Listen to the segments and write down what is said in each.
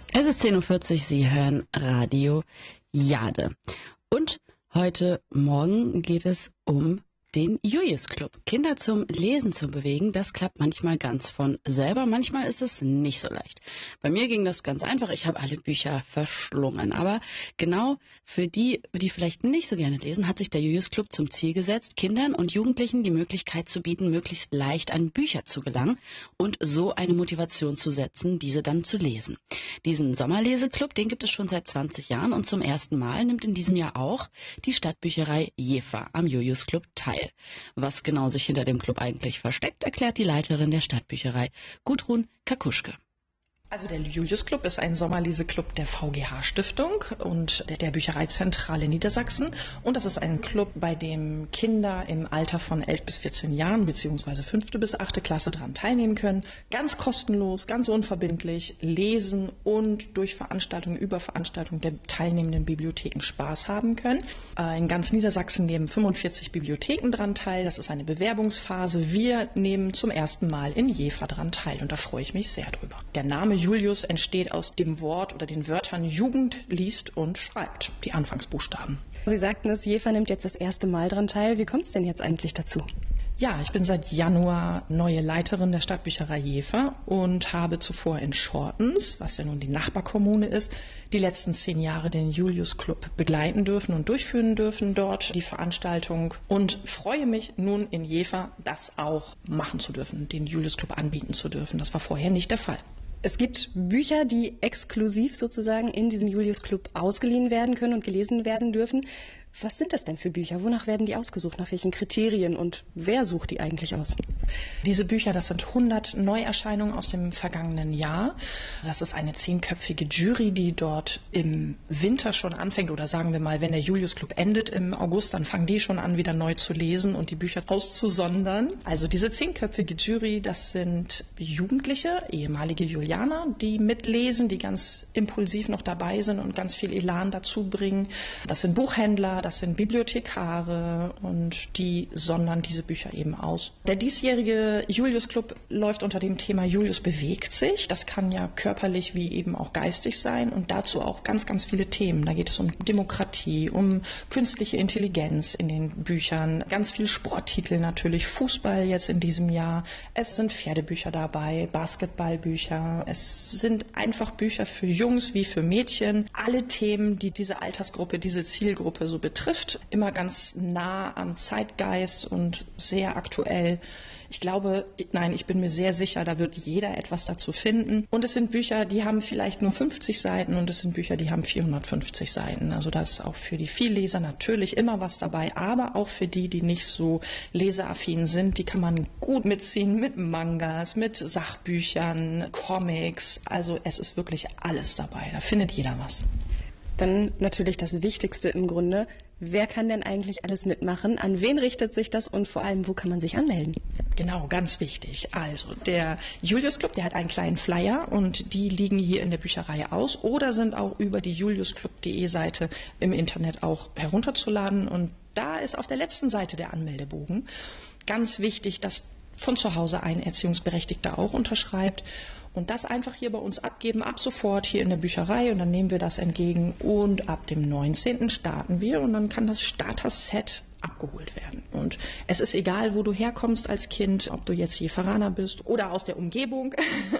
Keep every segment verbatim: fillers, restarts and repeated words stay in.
Es ist zehn Uhr vierzig, Sie hören Radio Jade. Und heute Morgen geht es um den Julius Club. Kinder zum Lesen zu bewegen, das klappt manchmal ganz von selber, manchmal ist es nicht so leicht. Bei mir ging das ganz einfach, ich habe alle Bücher verschlungen. Aber genau für die, die vielleicht nicht so gerne lesen, hat sich der Julius Club zum Ziel gesetzt, Kindern und Jugendlichen die Möglichkeit zu bieten, möglichst leicht an Bücher zu gelangen und so eine Motivation zu setzen, diese dann zu lesen. Diesen Sommerleseclub, den gibt es schon seit zwanzig Jahren und zum ersten Mal nimmt in diesem Jahr auch die Stadtbücherei Jever am Julius Club teil. Was genau sich hinter dem Club eigentlich versteckt, erklärt die Leiterin der Stadtbücherei, Gudrun Kakuschke. Also der Julius Club ist ein Sommerleseclub der V G H Stiftung und der, der Büchereizentrale Niedersachsen. Und das ist ein Club, bei dem Kinder im Alter von elf bis vierzehn Jahren bzw. fünfte bis achte Klasse daran teilnehmen können. Ganz kostenlos, ganz unverbindlich lesen und durch Veranstaltungen über Veranstaltungen der teilnehmenden Bibliotheken Spaß haben können. In ganz Niedersachsen nehmen fünfundvierzig Bibliotheken daran teil. Das ist eine Bewerbungsphase. Wir nehmen zum ersten Mal in Jever daran teil und da freue ich mich sehr drüber. Der Name Julius entsteht aus dem Wort oder den Wörtern Jugend liest und schreibt, die Anfangsbuchstaben. Sie sagten es, Jever nimmt jetzt das erste Mal daran teil. Wie kommt es denn jetzt eigentlich dazu? Ja, ich bin seit Januar neue Leiterin der Stadtbücherei Jever und habe zuvor in Schortens, was ja nun die Nachbarkommune ist, die letzten zehn Jahre den Julius Club begleiten dürfen und durchführen dürfen dort die Veranstaltung und freue mich nun in Jever das auch machen zu dürfen, den Julius Club anbieten zu dürfen. Das war vorher nicht der Fall. Es gibt Bücher, die exklusiv sozusagen in diesem Julius Club ausgeliehen werden können und gelesen werden dürfen. Was sind das denn für Bücher? Wonach werden die ausgesucht? Nach welchen Kriterien? Und wer sucht die eigentlich aus? Diese Bücher, das sind hundert Neuerscheinungen aus dem vergangenen Jahr. Das ist eine zehnköpfige Jury, die dort im Winter schon anfängt. Oder sagen wir mal, wenn der Julius Club endet im August, dann fangen die schon an, wieder neu zu lesen und die Bücher auszusondern. Also diese zehnköpfige Jury, das sind Jugendliche, ehemalige Julianer, die mitlesen, die ganz impulsiv noch dabei sind und ganz viel Elan dazu bringen. Das sind Buchhändler, das sind Bibliothekare und die sondern diese Bücher eben aus. Der diesjährige Julius Club läuft unter dem Thema Julius bewegt sich. Das kann ja körperlich wie eben auch geistig sein und dazu auch ganz, ganz viele Themen. Da geht es um Demokratie, um künstliche Intelligenz in den Büchern, ganz viel Sporttitel natürlich, Fußball jetzt in diesem Jahr. Es sind Pferdebücher dabei, Basketballbücher. Es sind einfach Bücher für Jungs wie für Mädchen. Alle Themen, die diese Altersgruppe, diese Zielgruppe so betrifft, immer ganz nah am Zeitgeist und sehr aktuell. Ich glaube, nein, ich bin mir sehr sicher, da wird jeder etwas dazu finden. Und es sind Bücher, die haben vielleicht nur fünfzig Seiten und es sind Bücher, die haben vierhundertfünfzig Seiten. Also da ist auch für die Vielleser natürlich immer was dabei, aber auch für die, die nicht so leseraffin sind, die kann man gut mitziehen mit Mangas, mit Sachbüchern, Comics. Also es ist wirklich alles dabei, da findet jeder was. Dann natürlich das Wichtigste im Grunde. Wer kann denn eigentlich alles mitmachen? An wen richtet sich das und vor allem, wo kann man sich anmelden? Genau, ganz wichtig. Also der Julius Club, der hat einen kleinen Flyer und die liegen hier in der Bücherei aus oder sind auch über die juliusclub punkt de Seite im Internet auch herunterzuladen. Und da ist auf der letzten Seite der Anmeldebogen ganz wichtig, dass von zu Hause ein Erziehungsberechtigter auch unterschreibt. Und das einfach hier bei uns abgeben, ab sofort hier in der Bücherei und dann nehmen wir das entgegen und ab dem neunzehnten starten wir und dann kann das Starter-Set abgeholt werden. Und es ist egal, wo du herkommst als Kind, ob du jetzt Jeveraner bist oder aus der Umgebung.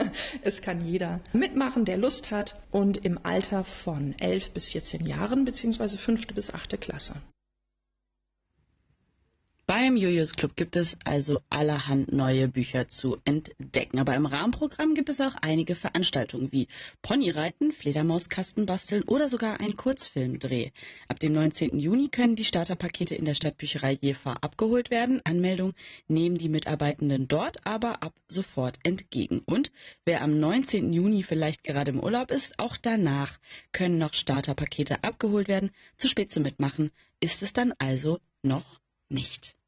Es kann jeder mitmachen, der Lust hat und im Alter von elf bis vierzehn Jahren beziehungsweise fünfte bis achte Klasse. Beim Julius Club gibt es also allerhand neue Bücher zu entdecken. Aber im Rahmenprogramm gibt es auch einige Veranstaltungen wie Ponyreiten, Fledermauskasten basteln oder sogar ein Kurzfilmdreh. Ab dem neunzehnten Juni können die Starterpakete in der Stadtbücherei Jever abgeholt werden. Anmeldung nehmen die Mitarbeitenden dort aber ab sofort entgegen. Und wer am neunzehnten Juni vielleicht gerade im Urlaub ist, auch danach können noch Starterpakete abgeholt werden. Zu spät zum Mitmachen ist es dann also noch nicht.